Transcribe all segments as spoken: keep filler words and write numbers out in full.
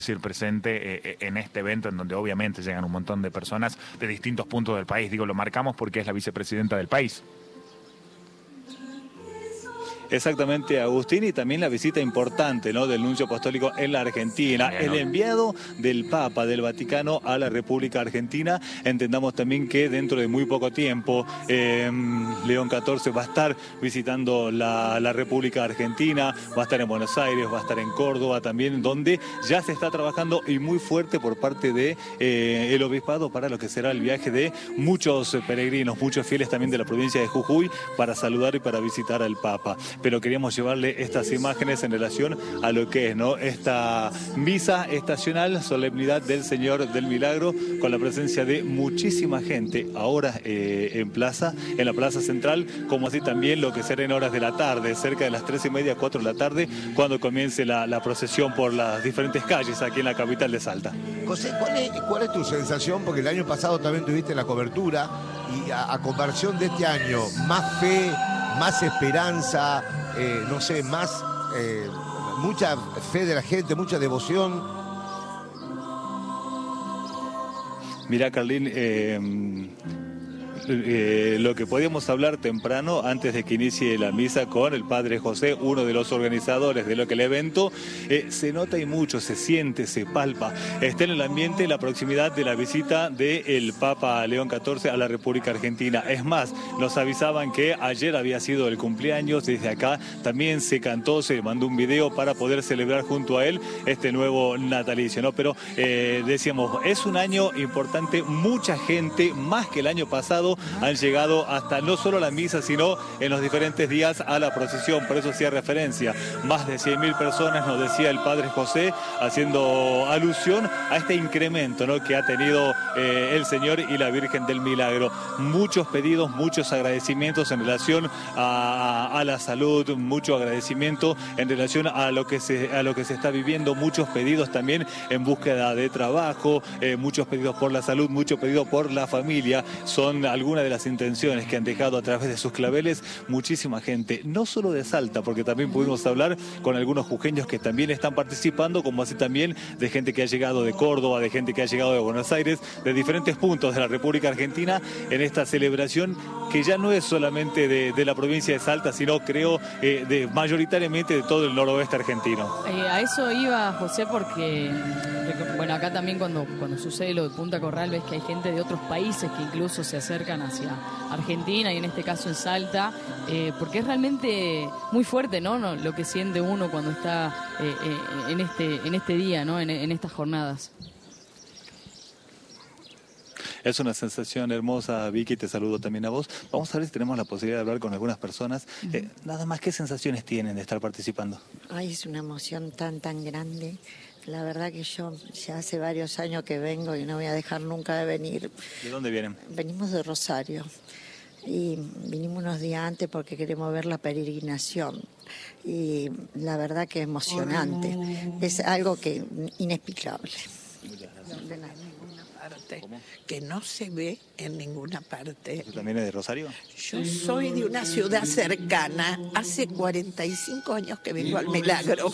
decir, presente eh, en este evento en donde obviamente llegan un montón de personas de distintos puntos del país. Digo, lo marcamos porque es la vicepresidenta del país. Exactamente, Agustín, y también la visita importante, ¿no?, del nuncio apostólico en la Argentina, el enviado del Papa del Vaticano a la República Argentina. Entendamos también que dentro de muy poco tiempo eh, León catorce va a estar visitando la, la República Argentina, va a estar en Buenos Aires, va a estar en Córdoba también, donde ya se está trabajando y muy fuerte por parte de eh, el obispado para lo que será el viaje de muchos peregrinos, muchos fieles también de la provincia de Jujuy para saludar y para visitar al Papa. Pero queríamos llevarle estas imágenes en relación a lo que es, ¿no?, esta misa estacional, solemnidad del Señor del Milagro, con la presencia de muchísima gente ahora eh, en plaza, en la plaza central, como así también lo que será en horas de la tarde, cerca de las tres y media, cuatro de la tarde, cuando comience la, la procesión por las diferentes calles aquí en la capital de Salta. José, ¿cuál es, cuál es tu sensación? Porque el año pasado también tuviste la cobertura y a, a comparación de este año, más fe, más esperanza, eh, no sé, más, eh, mucha fe de la gente, mucha devoción. Mira, Carlín, eh, eh, lo que podíamos hablar temprano, antes de que inicie la misa, con el padre José, uno de los organizadores de lo que el evento, eh, se nota y mucho, se siente, se palpa. Está en el ambiente la proximidad de la visita del Papa León catorce a la República Argentina. Es más, nos avisaban que ayer había sido el cumpleaños, desde acá también se cantó, se mandó un video para poder celebrar junto a él este nuevo natalicio, ¿no? Pero eh, decíamos, es un año importante, mucha gente, más que el año pasado, han llegado hasta no solo la misa, sino en los diferentes días a la procesión. Por eso hacía referencia, más de cien mil personas, nos decía el padre José, haciendo alusión a este incremento, ¿no?, que ha tenido eh, el Señor y la Virgen del Milagro. Muchos pedidos, muchos agradecimientos en relación a, a, a la salud, mucho agradecimiento en relación a lo que se, a lo que se está viviendo, muchos pedidos también en búsqueda de trabajo, eh, muchos pedidos por la salud, muchos pedidos por la familia. Son algunas de las intenciones que han dejado a través de sus claveles muchísima gente, no solo de Salta, porque también pudimos hablar con algunos jujeños que también están participando, como así también de gente que ha llegado de Córdoba, de gente que ha llegado de Buenos Aires, de diferentes puntos de la República Argentina, en esta celebración que ya no es solamente de, de la provincia de Salta, sino creo eh, de mayoritariamente de todo el noroeste argentino. Eh, a eso iba, José, porque bueno, acá también cuando, cuando sucede lo de Punta Corral, ves que hay gente de otros países que incluso se acercan hacia Argentina y en este caso en Salta, eh, porque es realmente muy fuerte, ¿no?, no, lo que siente uno cuando está eh, eh, en, este, en este día, ¿no?, en, en estas jornadas. Es una sensación hermosa, Vicky, te saludo también a vos. Vamos a ver si tenemos la posibilidad de hablar con algunas personas. Uh-huh. eh, nada más, ¿qué sensaciones tienen de estar participando? Ay, es una emoción tan, tan grande. La verdad que yo ya hace varios años que vengo y no voy a dejar nunca de venir. ¿De dónde vienen? Venimos de Rosario y vinimos unos días antes porque queremos ver la peregrinación y la verdad que es emocionante. Es algo que inexplicable. Muchas gracias. De nada. ¿Cómo? Que no se ve en ninguna parte. ¿Tú también eres de Rosario? Yo soy de una ciudad cercana. Hace cuarenta y cinco años que vengo al Milagro.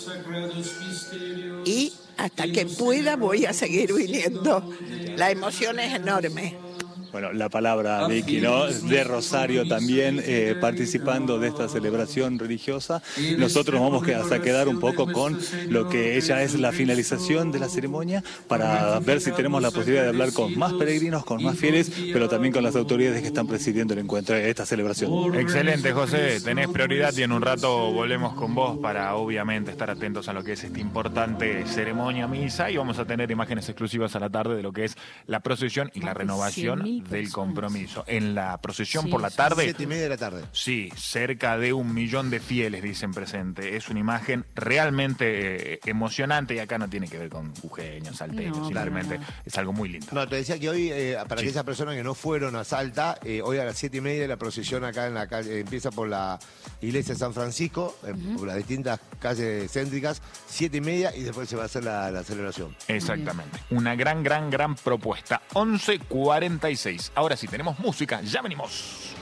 Y hasta que pueda voy a seguir viniendo. La emoción es enorme. Bueno, la palabra, Vicky, ¿no?, de Rosario también eh, participando de esta celebración religiosa. Nosotros vamos a quedar un poco con lo que ella es la finalización de la ceremonia para ver si tenemos la posibilidad de hablar con más peregrinos, con más fieles, pero también con las autoridades que están presidiendo el encuentro, esta celebración. Excelente, José, tenés prioridad y en un rato volvemos con vos para obviamente estar atentos a lo que es esta importante ceremonia misa y vamos a tener imágenes exclusivas a la tarde de lo que es la procesión y la renovación del compromiso. En la procesión sí, por la tarde... Siete y media de la tarde. Sí, cerca de un millón de fieles dicen presente. Es una imagen realmente eh, emocionante y acá no tiene que ver con jujeños, salteños, no, simplemente no. Es algo muy lindo. No, te decía que hoy, eh, para sí. aquellas personas que no fueron a Salta, eh, hoy a las siete y media la procesión acá en la calle, empieza por la iglesia de San Francisco, uh-huh. eh, por las distintas calles céntricas, siete y media y después se va a hacer la, la celebración. Exactamente. Una gran, gran, gran propuesta. once cuarenta y seis. Ahora sí, tenemos música. Ya venimos.